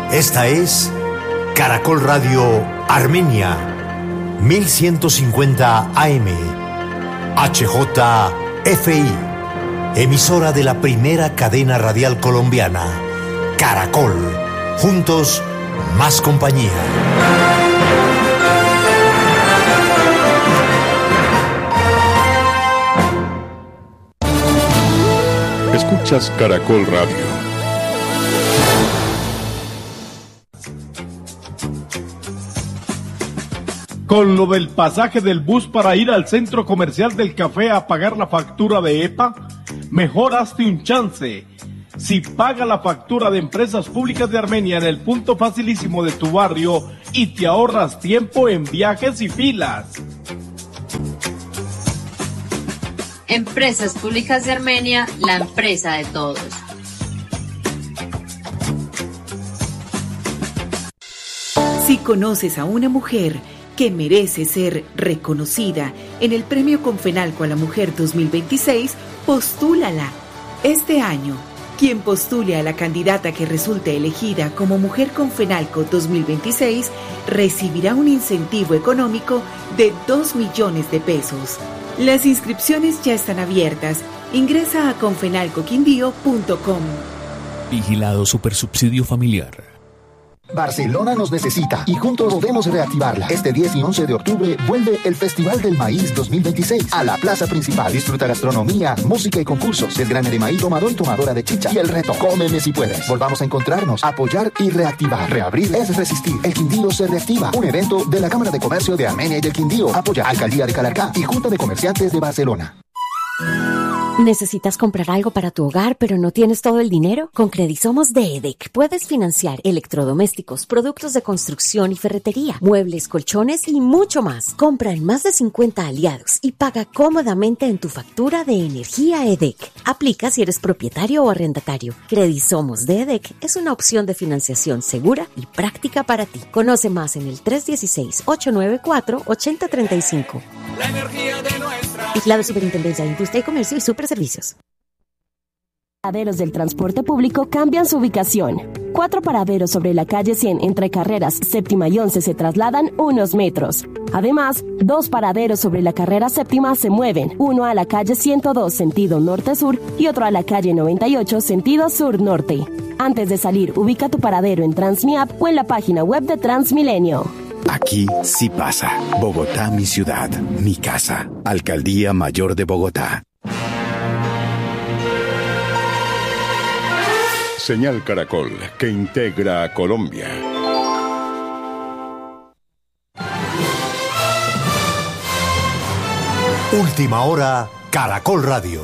Esta es Caracol Radio Armenia, 1150 AM, HJFI, emisora de la primera cadena radial colombiana, Caracol, juntos, más compañía. Escuchas Caracol Radio. Con lo del pasaje del bus para ir al centro comercial del café a pagar la factura de EPA, mejor hazte un chance. Si paga la factura de Empresas Públicas de Armenia en el punto facilísimo de tu barrio y te ahorras tiempo en viajes y filas. Empresas Públicas de Armenia, la empresa de todos. Si conoces a una mujer que merece ser reconocida en el Premio Confenalco a la Mujer 2026, postúlala. Este año, quien postule a la candidata que resulte elegida como Mujer Confenalco 2026 recibirá un incentivo económico de 2 millones de pesos. Las inscripciones ya están abiertas. Ingresa a confenalcoquindío.com. Vigilado Supersubsidio Familiar. Barcelona nos necesita y juntos podemos reactivarla. Este 10 y 11 de octubre vuelve el Festival del Maíz 2026 a la plaza principal. Disfruta gastronomía, música y concursos, desgrane de maíz, tomador y tomadora de chicha y el reto Cómeme si puedes. Volvamos a encontrarnos, apoyar y reactivar. Reabrir es resistir. El Quindío se reactiva. Un evento de la Cámara de Comercio de Armenia y del Quindío. Apoya Alcaldía de Calarcá y Junta de Comerciantes de Barcelona. ¿Necesitas comprar algo para tu hogar, pero no tienes todo el dinero? Con Credisomos de EDEC puedes financiar electrodomésticos, productos de construcción y ferretería, muebles, colchones y mucho más. Compra en más de 50 aliados y paga cómodamente en tu factura de energía EDEC. Aplica si eres propietario o arrendatario. Credisomos de EDEC es una opción de financiación segura y práctica para ti. Conoce más en el 316-894-8035. La energía de nuestra... Vigilado Superintendencia de Industria y Comercio y Superservicios. Paraderos del transporte público cambian su ubicación. 4 paraderos sobre la calle 100 entre carreras séptima y 11 se trasladan unos metros. Además, 2 paraderos sobre la carrera séptima se mueven, uno a la calle 102 sentido norte-sur y otro a la calle 98 sentido sur-norte. Antes de salir, ubica tu paradero en Transmiap o en la página web de Transmilenio. Aquí sí pasa. Bogotá, mi ciudad, mi casa. Alcaldía Mayor de Bogotá. Señal Caracol, que integra a Colombia. Última hora, Caracol Radio.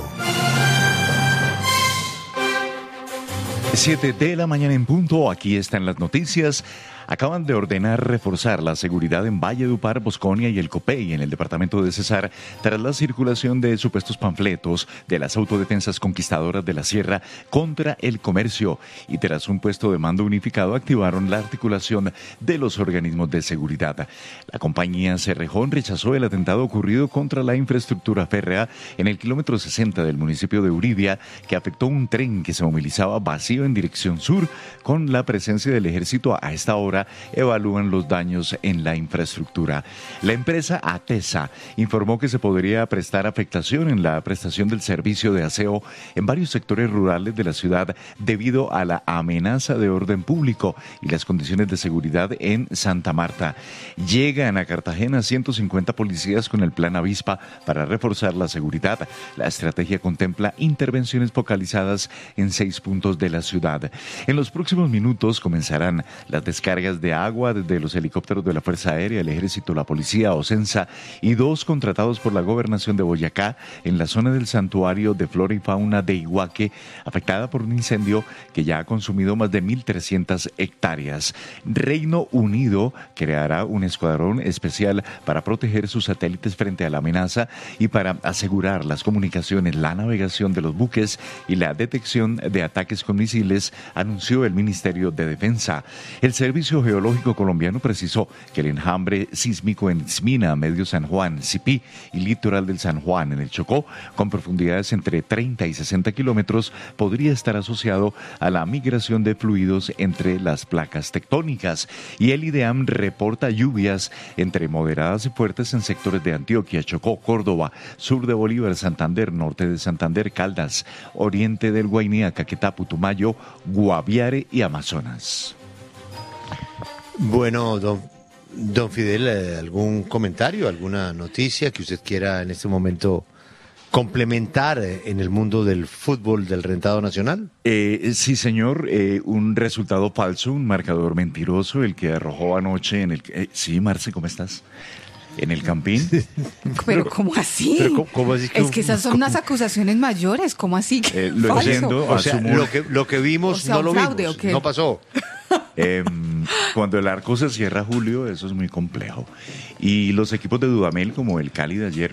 7 de la mañana en punto, aquí están las noticias. Acaban de ordenar reforzar la seguridad en Valledupar, Bosconia y el Copey, en el departamento de Cesar, tras la circulación de supuestos panfletos de las autodefensas conquistadoras de la Sierra contra el comercio. Y tras un puesto de mando unificado, activaron la articulación de los organismos de seguridad. La compañía Cerrejón rechazó el atentado ocurrido contra la infraestructura férrea en el kilómetro 60 del municipio de Uridia, que afectó un tren que se movilizaba vacío en dirección sur. Con la presencia del ejército a esta hora, evalúan los daños en la infraestructura. La empresa Atesa informó que se podría prestar afectación en la prestación del servicio de aseo en varios sectores rurales de la ciudad debido a la amenaza de orden público y las condiciones de seguridad en Santa Marta. Llegan a Cartagena 150 policías con el Plan Avispa para reforzar la seguridad. La estrategia contempla intervenciones focalizadas en 6 puntos de la ciudad. En los próximos minutos comenzarán las descargas de agua desde los helicópteros de la Fuerza Aérea, el Ejército, la Policía, Ocensa y 2 contratados por la Gobernación de Boyacá en la zona del Santuario de Flora y Fauna de Iguaque, afectada por un incendio que ya ha consumido más de 1.300 hectáreas. Reino Unido creará un escuadrón especial para proteger sus satélites frente a la amenaza y para asegurar las comunicaciones, la navegación de los buques y la detección de ataques con misiles misiles, anunció el Ministerio de Defensa. El Servicio Geológico Colombiano precisó que el enjambre sísmico en Ismina, Medio San Juan, Sipí y litoral del San Juan, en el Chocó, con profundidades entre 30 y 60 kilómetros, podría estar asociado a la migración de fluidos entre las placas tectónicas. Y el IDEAM reporta lluvias entre moderadas y fuertes en sectores de Antioquia, Chocó, Córdoba, sur de Bolívar, Santander, norte de Santander, Caldas, oriente del Guainía, Caquetá, Putumayo, Guaviare y Amazonas. Bueno, don Fidel, ¿algún comentario, alguna noticia que usted quiera en este momento complementar en el mundo del fútbol del rentado nacional? Sí, señor, un resultado falso, un marcador mentiroso, el que arrojó anoche en el... sí, Marce, ¿cómo estás? ¿En el Campín? Pero ¿cómo así? Pero, ¿cómo así es que esas son unas acusaciones mayores, ¿cómo así? Lo entiendo, o sea, lo que vimos, o sea, no lo fraude, vimos, ¿o qué? no pasó. Cuando el arco se cierra, Julio, eso es muy complejo. Y los equipos de Dudamel, como el Cali de ayer,